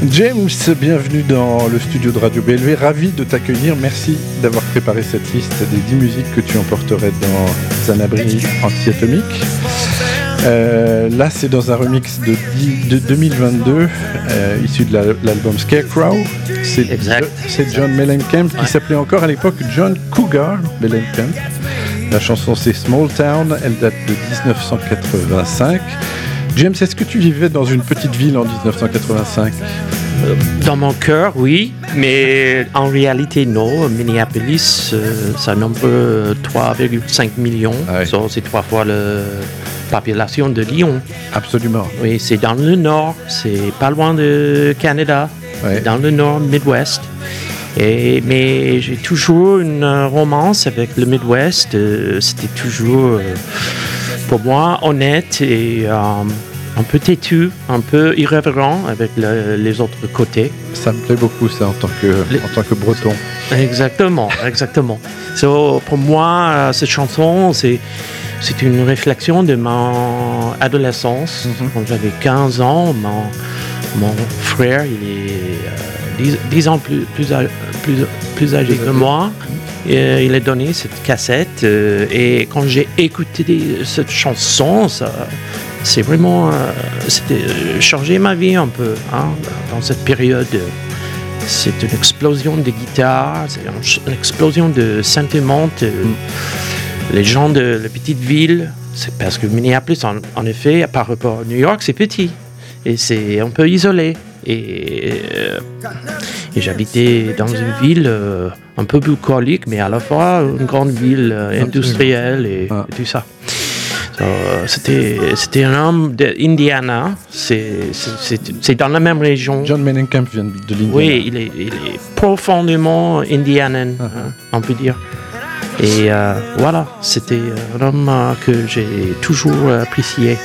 James, bienvenue dans le studio de Radio BLV, ravi de t'accueillir, merci d'avoir préparé cette liste des 10 musiques que tu emporterais dans un abri anti-atomique. Là c'est dans un remix de 2022, issu de l'album Scarecrow. C'est John Mellencamp qui s'appelait encore à l'époque John Cougar Mellencamp. La chanson c'est Small Town, elle date de 1985. James, est-ce que tu vivais dans une petite ville en 1985 ? Dans mon cœur, oui, mais en réalité, non. Minneapolis, ça nombre 3,5 millions. Ah oui. C'est 3 fois la population de Lyon. Absolument. Oui, c'est dans le nord, c'est pas loin de Canada, Ouais. dans le nord, Midwest. Mais j'ai toujours une romance avec le Midwest. C'était toujours, pour moi, honnête et un peu têtu, un peu irrévérent avec les autres côtés. Ça me plaît beaucoup ça en tant que breton. Exactement. So, pour moi, cette chanson, c'est une réflexion de mon adolescence. Quand j'avais 15 ans, mon frère, il est 10 ans plus âgé que moi. Et il a donné cette cassette. Et quand j'ai écouté cette chanson, c'est vraiment c'était changé ma vie un peu dans cette période. C'est une explosion de guitare, c'est une explosion de sentiments. Les gens de la petite ville, c'est parce que Minneapolis, en effet, par rapport à New York, c'est petit et c'est un peu isolé. Et j'habitais dans une ville un peu bucolique, mais à la fois une grande ville industrielle et tout ça. C'était un homme d'Indiana, c'est dans la même région. John Mellencamp vient de l'Indiana. Oui, il est profondément indianan, on peut dire. Et voilà, c'était un homme que j'ai toujours apprécié.